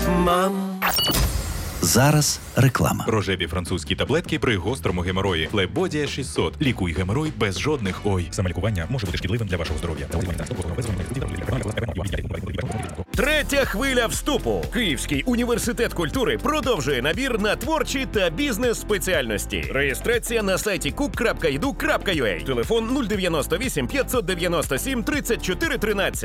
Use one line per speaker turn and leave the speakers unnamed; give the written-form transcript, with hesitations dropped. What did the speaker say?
Мам.
Зараз реклама.
Рожеві французькі таблетки при гострому геморої. Флебодія 600. Лікуй геморой без жодних ой.
Самолікування може бути шкідливим для вашого здоров'я.
Третя хвиля вступу. Київський університет культури продовжує набір на творчі та бізнес-спеціальності. Реєстрація на сайті cook.edu.ua. Телефон 098 597 34 13.